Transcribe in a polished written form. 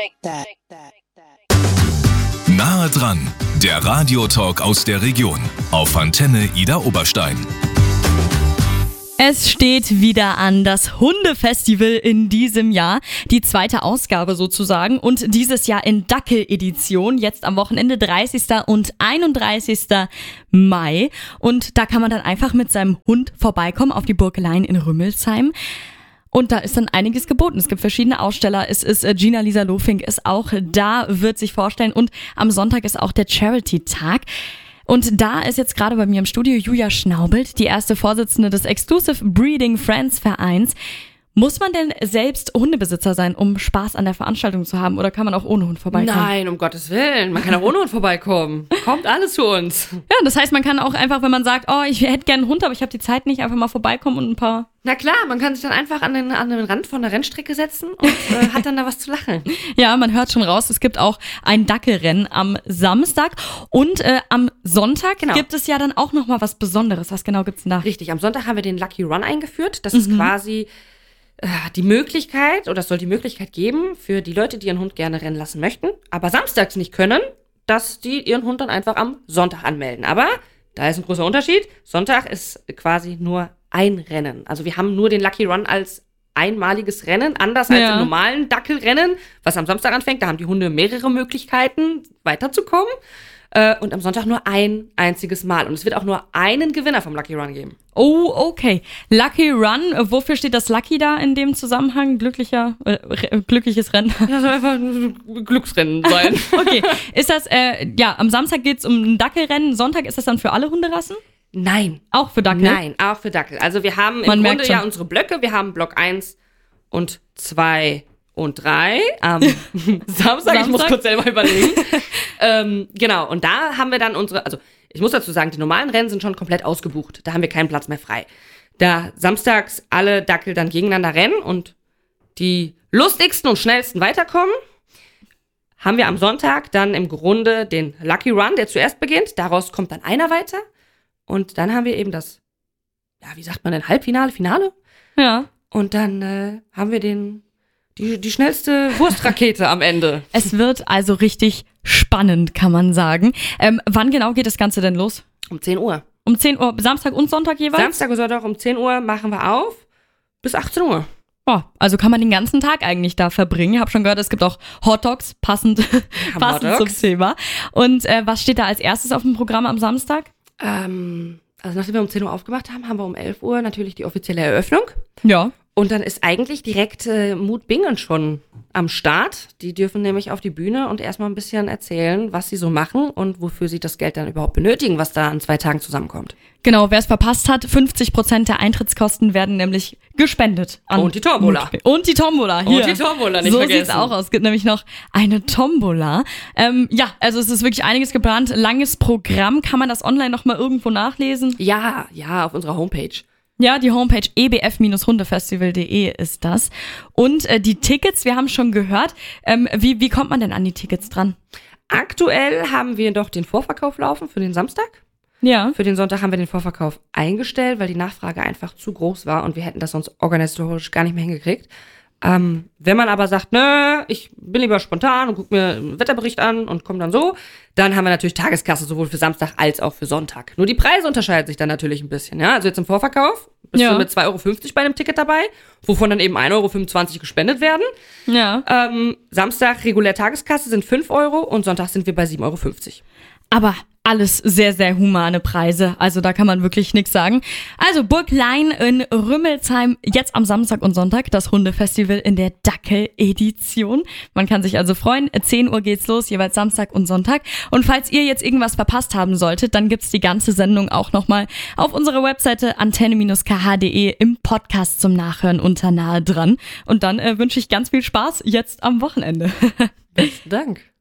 Nahe dran, der Radiotalk aus der Region auf Antenne Ida Oberstein. Es steht wieder an, das Hundefestival in diesem Jahr, die zweite Ausgabe sozusagen und dieses Jahr in Dackel-Edition, jetzt am Wochenende 30. und 31. Mai und da kann man dann einfach mit seinem Hund vorbeikommen auf die Burgeleien in Rümmelsheim. Und da ist dann einiges geboten. Es gibt verschiedene Aussteller. Es ist Gina-Lisa Lofink ist auch da, wird sich vorstellen. Und am Sonntag ist auch der Charity-Tag. Und da ist jetzt gerade bei mir im Studio Julia Schnaubelt, die erste Vorsitzende des Exclusive Breeding Friends Vereins. Muss man denn selbst Hundebesitzer sein, um Spaß an der Veranstaltung zu haben? Oder kann man auch ohne Hund vorbeikommen? Nein, um Gottes Willen. Man kann auch ohne Hund vorbeikommen. Kommt alles zu uns. Ja, das heißt, man kann auch einfach, wenn man sagt, oh, ich hätte gerne einen Hund, aber ich habe die Zeit nicht, einfach mal vorbeikommen und ein paar... Na klar, man kann sich dann einfach an den Rand von der Rennstrecke setzen und hat dann da was zu lachen. Ja, man hört schon raus, es gibt auch ein Dackelrennen am Samstag und am Sonntag gibt es ja dann auch nochmal was Besonderes. Was genau gibt's denn da? Richtig, am Sonntag haben wir den Lucky Run eingeführt. Das ist quasi die Möglichkeit, oder es soll die Möglichkeit geben für die Leute, die ihren Hund gerne rennen lassen möchten, aber samstags nicht können, dass die ihren Hund dann einfach am Sonntag anmelden. Aber da ist ein großer Unterschied. Sonntag ist quasi nur ein Rennen. Also wir haben nur den Lucky Run als einmaliges Rennen, anders als im normalen Dackelrennen, was am Samstag anfängt. Da haben die Hunde mehrere Möglichkeiten, weiterzukommen. Und am Sonntag nur ein einziges Mal. Und es wird auch nur einen Gewinner vom Lucky Run geben. Oh, okay. Lucky Run, wofür steht das Lucky da in dem Zusammenhang? Glückliches Rennen? Ja, soll einfach ein Glücksrennen sein. Okay. Ist das, am Samstag geht's um ein Dackelrennen, Sonntag ist das dann für alle Hunderassen? Nein. Auch für Dackel? Nein, auch für Dackel. Also wir haben im Grunde ja unsere Blöcke. Wir haben Block 1 und 2 und 3 am Samstag. Ich muss kurz selber überlegen. Genau, und da haben wir dann also ich muss dazu sagen, die normalen Rennen sind schon komplett ausgebucht. Da haben wir keinen Platz mehr frei. Da samstags alle Dackel dann gegeneinander rennen und die lustigsten und schnellsten weiterkommen, haben wir am Sonntag dann im Grunde den Lucky Run, der zuerst beginnt. Daraus kommt dann einer weiter. Und dann haben wir eben das, wie sagt man denn, Halbfinale, Finale? Ja. Und dann haben wir die schnellste Wurstrakete am Ende. Es wird also richtig spannend, kann man sagen. Wann genau geht das Ganze denn los? Um 10 Uhr. Um 10 Uhr, Samstag und Sonntag jeweils? Samstag und Sonntag um 10 Uhr machen wir auf, bis 18 Uhr. Oh, also kann man den ganzen Tag eigentlich da verbringen. Ich habe schon gehört, es gibt auch Hotdogs, passend zum Thema. Und was steht da als erstes auf dem Programm am Samstag? Also nachdem wir um 10 Uhr aufgemacht haben, haben wir um 11 Uhr natürlich die offizielle Eröffnung. Ja. Und dann ist eigentlich direkt Mut Bingen schon am Start. Die dürfen nämlich auf die Bühne und erstmal ein bisschen erzählen, was sie so machen und wofür sie das Geld dann überhaupt benötigen, was da an 2 Tagen zusammenkommt. Genau, wer es verpasst hat, 50% der Eintrittskosten werden nämlich gespendet. Und die Tombola. Und die Tombola, hier. Und die Tombola, nicht so vergessen. So sieht's auch aus. Es gibt nämlich noch eine Tombola. Also es ist wirklich einiges geplant. Langes Programm. Kann man das online noch mal irgendwo nachlesen? Ja, auf unserer Homepage. Ja, die Homepage ebf-hundefestival.de ist das. Und die Tickets, wir haben schon gehört. Wie kommt man denn an die Tickets dran? Aktuell haben wir doch den Vorverkauf laufen für den Samstag. Ja. Für den Sonntag haben wir den Vorverkauf eingestellt, weil die Nachfrage einfach zu groß war und wir hätten das sonst organisatorisch gar nicht mehr hingekriegt. Wenn man aber sagt, nö, ich bin lieber spontan und guck mir einen Wetterbericht an und komm dann so, dann haben wir natürlich Tageskasse sowohl für Samstag als auch für Sonntag. Nur die Preise unterscheiden sich dann natürlich ein bisschen. Ja? Also jetzt im Vorverkauf bist du mit 2,50 € bei einem Ticket dabei, wovon dann eben 1,25 € gespendet werden. Ja. Samstag regulär Tageskasse sind 5 € und Sonntag sind wir bei 7,50 €. Aber alles sehr, sehr humane Preise. Also da kann man wirklich nichts sagen. Also Burglein in Rümmelsheim, jetzt am Samstag und Sonntag, das Hundefestival in der Dackel-Edition. Man kann sich also freuen. 10 Uhr geht's los, jeweils Samstag und Sonntag. Und falls ihr jetzt irgendwas verpasst haben solltet, dann gibt's die ganze Sendung auch nochmal auf unserer Webseite antenne-kh.de im Podcast zum Nachhören unter Nahe dran. Und dann wünsche ich ganz viel Spaß jetzt am Wochenende. Besten Dank.